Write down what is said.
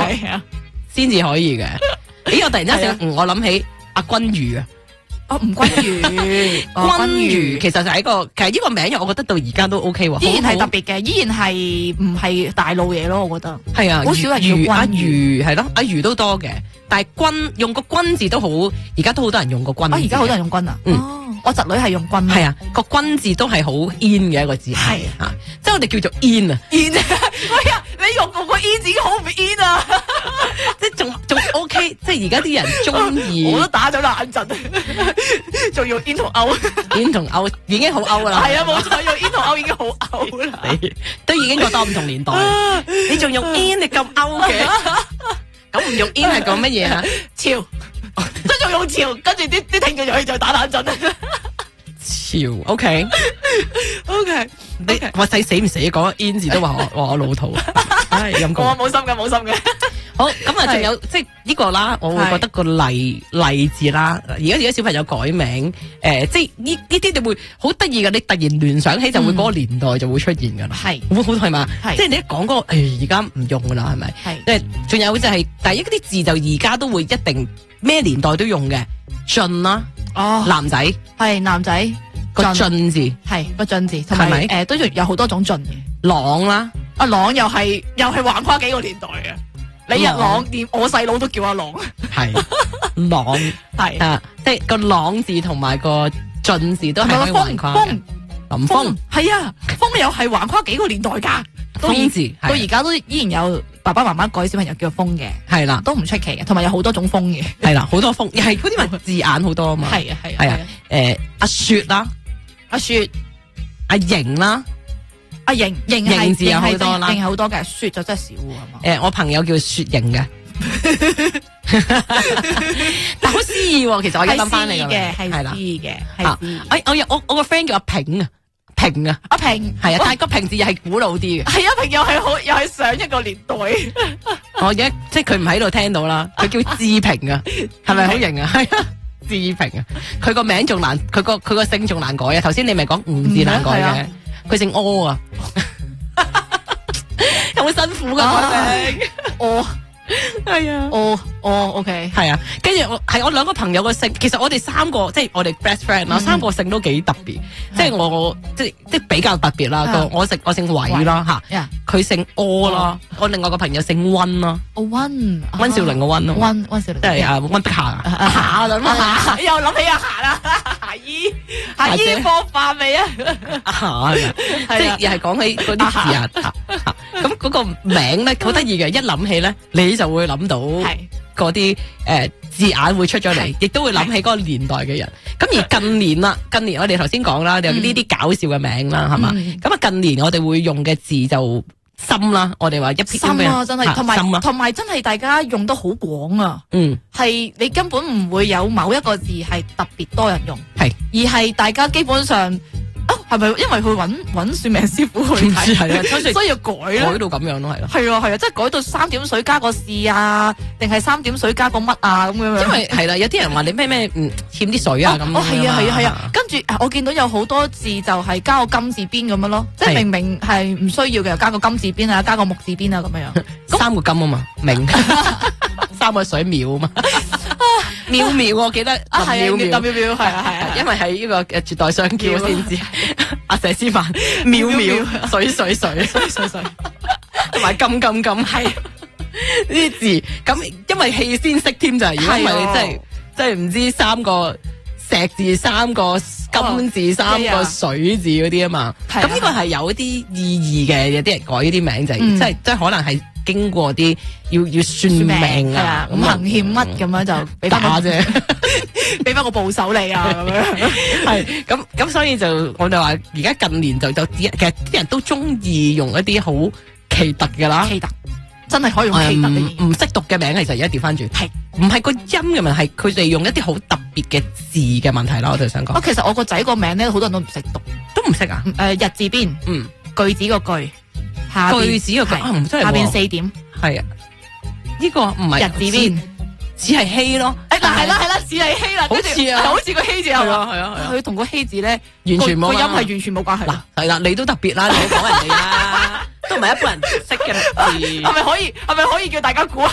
係啊， 先至可以嘅。咦，我突然間醒，我諗起阿君如啊。 吳君如， 君如其實就係其實呢個名，我覺得到而家都 OK 喎， 依然係特別嘅，依然係唔係大路嘢咯，我覺得。 係啊， 好少人用君如。 阿如係咯，阿如都多嘅，但係君用個君字都好，而家都好多人用個君。 而家好多人用君啊。我侄女係用君。 係啊，個君字都係好 in 嘅一個字。 係啊，即係我哋叫做 in 啊。 in 喂啊，你用個 in 字已經好唔 in 啊！ 即係仲 OK， 即係而家啲人中意。 我都打咗冷震，仲用 in 同 out。in 同 out 已經好 out 啦。 係啊，冇錯，用 in 同 out 已經好 out 啦。 都已經覺得唔同年代。你仲用 in 你咁 out 嘅？咁唔用 in 係講乜嘢啊？ 潮，即係仲用潮，跟住啲聽眾就可以再打冷震。 潮 OK，你話細死唔死講 in 字都話我老土。唉，陰公。 我冇心嘅，冇心嘅。 好，咁啊，仲有即係呢個啦，我會覺得個勵字啦。而家小朋友改名，即係呢啲你會好得意噶，你突然聯想起就會嗰個年代就會出現噶啦。係，會好係嘛？即係你一講嗰個，而家唔用噶啦，係咪？係。即係仲有就係，但係一啲字就而家都會一定咩年代都用嘅，俊啦，男仔係男仔個俊字係個俊字，同埋都有好多種俊嘅。 朗啦， 阿朗又係橫跨幾個年代嘅。你日朗，連我細佬都叫阿朗。係朗，係啊，即係個朗字同埋個俊字都係可以橫跨嘅。林峰係啊，峰又係橫跨幾個年代噶。 峰字到而家都依然有爸爸媽媽改小朋友叫峰嘅。係啦，都唔出奇嘅，同埋有好多種峰嘅。 係啦，好多峰，又係嗰啲咪字眼好多啊嘛。係啊係啊，阿雪啦，阿雪，阿瑩啦。阿瑩字有好多啦， 瑩係好多嘅，雪就真係少係嘛。 我朋友叫雪瑩嘅，但好詩意喎。其實我而家諗翻嚟嘅，係詩意嘅，係。我個 friend 叫阿平啊，平啊，阿平係啊，但係個平字又係古老啲嘅。係啊，平又係上一個年代。我而家即係佢唔喺度聽到啦，佢叫志平啊，係咪好型啊？係啊，志平啊，佢個名仲難，佢個姓仲難改啊。頭先你咪講吳字難改嘅。佢姓柯啊，有冇辛苦噶佢名？柯係啊，OK 係啊。跟住我兩個朋友個姓，其實我哋三個即係我哋 best friend 啦，三個姓都幾特別，即係我即係比較特別啦。我姓韋啦吓，佢姓柯啦。我另外個朋友姓溫啦，溫兆玲個溫咯，溫兆玲即係溫碧霞霞咁啊，又諗起阿霞啦。霞姨放飯未啊？即係又係講起嗰啲字啊，咁嗰個名咧好得意嘅，一諗起咧你就會諗到嗰啲字眼會出咗嚟，亦都會諗起嗰個年代嘅人。咁而近年我哋頭先講啦，有呢啲搞笑嘅名啦，係嘛？咁啊近年我哋會用嘅字就深啦，我哋話一撇深啊，真係同埋真係大家用得好廣啊。係你根本唔會有某一個字係特別多人用，係而係大家基本上係咪因為佢揾算命師傅去睇，係啊，所以要改到咁樣咯，係咯，係啊，即係改到3點水加個士啊，定係3點水加個乜啊咁樣。因為係啦，有啲人話你咩欠啲水啊咁。係啊，跟住我見到有好多字就係加個金字邊咁樣咯，即係明明係唔需要嘅，加個金字邊啊，加個木字邊啊咁樣。3個金啊嘛，明3個水秒啊嘛。妙妙，我記得林妙妙係啊，因為喺呢個絕代雙驕先知，阿佘詩曼妙妙水，同埋金係呢啲字，咁因為氣先識添就係，如果唔係你真係唔知3個石字、3個金字、3個水字嗰啲啊嘛，咁呢個係有一啲意義嘅，有啲人改呢啲名就係，即係可能係。經過啲要算命啊，咁行欠乜咁樣就俾翻我啫，俾翻個部首你啊咁樣，係咁所以就我哋話而家近年就其實啲人都中意用一啲好奇特嘅啦，奇特真係可以用奇特嘅，唔識讀嘅名其實而家調翻轉，係唔係個音嘅問題，係佢哋用一啲好特別嘅字嘅問題啦，我就想講。其實我個仔個名咧，好多人都唔識讀，都唔識啊？日字邊，句子個句。句子個句下邊4點，係啊，呢個唔係日字邊，只係希咯。係啦，只係希啦，好似個希字係啊，佢同個希字咧完全冇個音係完全冇關係。嗱，係啦，你都特別啦，你講人哋啦，都唔係一般人識嘅字。係咪可以叫大家估下